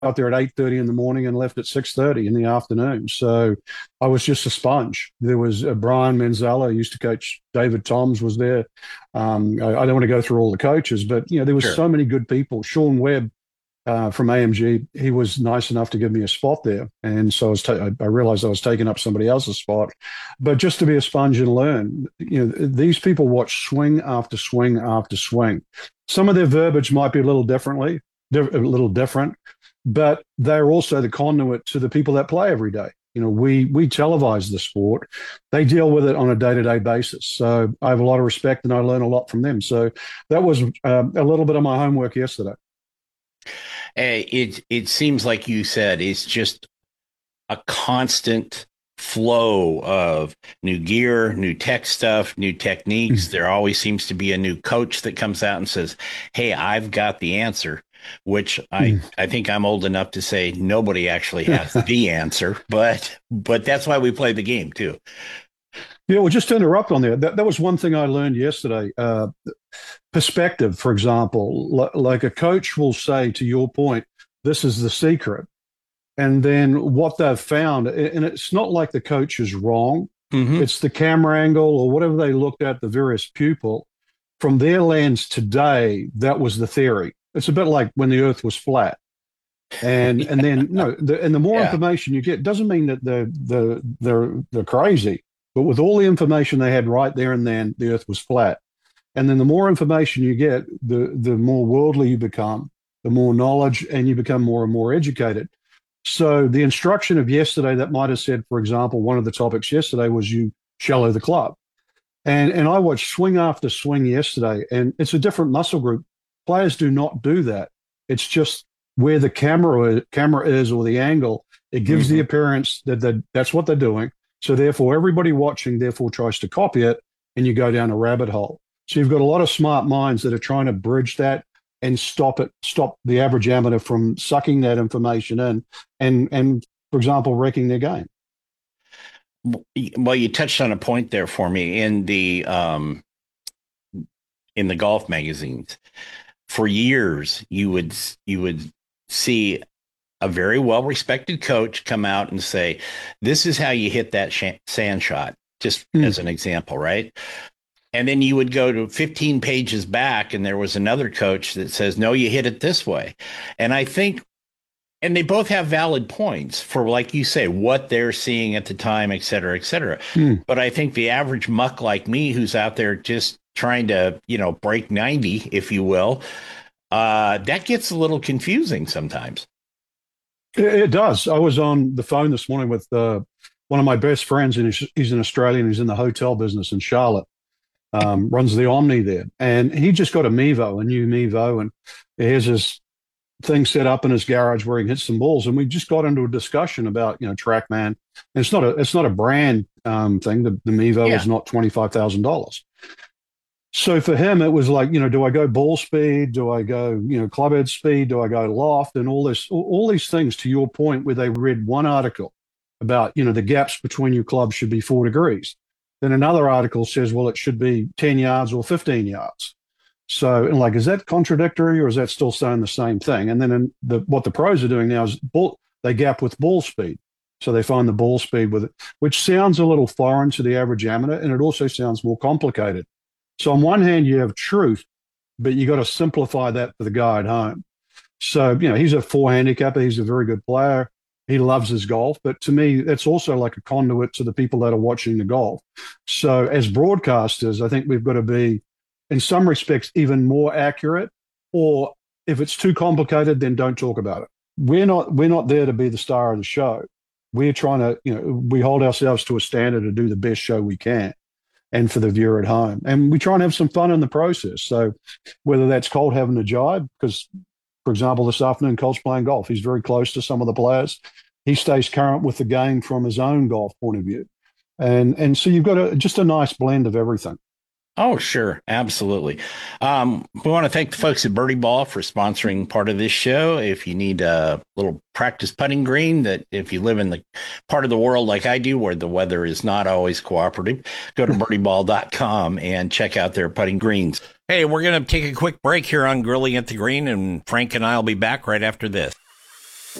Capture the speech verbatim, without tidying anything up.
out there at eight thirty in the morning and left at six thirty in the afternoon. So I was just a sponge. There was uh, Brian Manzella, used to coach. David Toms was there. Um, I, I don't want to go through all the coaches, but you know there was Sure. so many good people. Sean Webb uh, from A M G, he was nice enough to give me a spot there, and so I was. Ta- I realized I was taking up somebody else's spot, but just to be a sponge and learn. You know, these people watch swing after swing after swing. Some of their verbiage might be a little differently, a little different, but they're also the conduit to the people that play every day. You know, we we televise the sport. They deal with it on a day to day basis. So I have a lot of respect, and I learn a lot from them. So that was um, a little bit of my homework yesterday. Eh, It it seems like you said it's just a constant flow of new gear, new tech stuff, new techniques. There always seems to be a new coach that comes out and says, "Hey, I've got the answer," which I I think I'm old enough to say nobody actually has the answer, but but that's why we play the game too. Yeah, well, just to interrupt on there, that, that was one thing I learned yesterday. Uh, perspective, for example, L- like a coach will say, to your point, this is the secret. And then what they've found, and it's not like the coach is wrong, Hmm. it's the camera angle or whatever they looked at, the various pupil. From their lens today, that was the theory. It's a bit like when the earth was flat. And and then no, the, and the more Yeah. information you get doesn't mean that they're, they're, they're, they're crazy, but with all the information they had right there and then, the earth was flat. And then the more information you get, the, the more worldly you become, the more knowledge, and you become more and more educated. So the instruction of yesterday that might have said, for example, one of the topics yesterday was you shallow the club. And and I watched swing after swing yesterday, and it's a different muscle group. Players do not do that. It's just where the camera camera is or the angle. It gives the Hmm. appearance that that that's what they're doing. So therefore, everybody watching therefore tries to copy it, and you go down a rabbit hole. So you've got a lot of smart minds that are trying to bridge that and stop it, stop the average amateur from sucking that information in, and and for example, wrecking their game. Well, you touched on a point there for me in the um, in the golf magazines. For years, you would you would see a very well respected coach come out and say, "This is how you hit that sh- sand shot." Just Mm. as an example, right? And then you would go to fifteen pages back, and there was another coach that says, "No, you hit it this way." And I think and they both have valid points for, like you say, what they're seeing at the time, et cetera, et cetera. Mm. But I think the average muck like me, who's out there just trying to, you know, break ninety, if you will, uh, that gets a little confusing sometimes. It, it does. I was on the phone this morning with uh, one of my best friends, and he's, he's an Australian. He's in the hotel business in Charlotte, um, runs the Omni there, and he just got a Mevo, a new Mevo, and he has his thing set up in his garage where he hits some balls. And we just got into a discussion about you know TrackMan. And it's not a it's not a brand um, thing. The, the Mevo is Yeah. not twenty five thousand dollars. So for him, it was like, you know, do I go ball speed? Do I go, you know, club head speed? Do I go loft? And all this, all, all these things to your point, where they read one article about, you know, the gaps between your clubs should be four degrees. Then another article says, well, it should be ten yards or fifteen yards. So, and like, is that contradictory or is that still saying the same thing? And then in the, what the pros are doing now is ball, they gap with ball speed. So they find the ball speed with it, which sounds a little foreign to the average amateur. And it also sounds more complicated. So on one hand, you have truth, but you got to simplify that for the guy at home. So, you know, he's a four handicapper. He's a very good player. He loves his golf. But to me, that's also like a conduit to the people that are watching the golf. So as broadcasters, I think we've got to be, in some respects, even more accurate. Or if it's too complicated, then don't talk about it. We're not we're not there to be the star of the show. We're trying to, you know, we hold ourselves to a standard to do the best show we can and for the viewer at home. And we try and have some fun in the process. So whether that's Colt having a jibe, because, for example, this afternoon, Colt's playing golf. He's very close to some of the players. He stays current with the game from his own golf point of view. And and so you've got a, just a nice blend of everything. Oh, sure. Absolutely. Um, we want to thank the folks at Birdie Ball for sponsoring part of this show. If you need a little practice putting green, that if you live in the part of the world like I do, where the weather is not always cooperative, go to birdie ball dot com and check out their putting greens. Hey, we're going to take a quick break here on Grilling at the Green, and Frank and I will be back right after this.